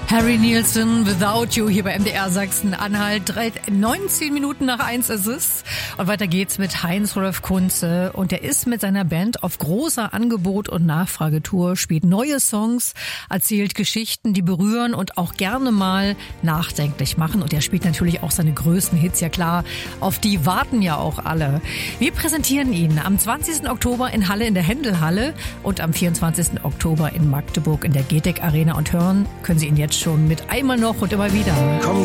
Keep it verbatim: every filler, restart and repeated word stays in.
Harry Nilsson, Without You, hier bei M D R Sachsen-Anhalt. neunzehn Minuten nach eins ist es. Und weiter geht's mit Heinz-Rudolf Kunze. Und er ist mit seiner Band auf großer Angebot- und Nachfragetour, spielt neue Songs, erzählt Geschichten, die berühren und auch gerne mal nachdenklich machen. Und er spielt natürlich auch seine größten Hits, ja klar. Auf die warten ja auch alle. Wir präsentieren ihn am zwanzigsten Oktober in Halle in der Händelhalle und am vierundzwanzigsten Oktober in Magdeburg in der G T E C Arena. Und hören können Sie ihn jetzt schon mit Einmal noch und immer wieder. Komm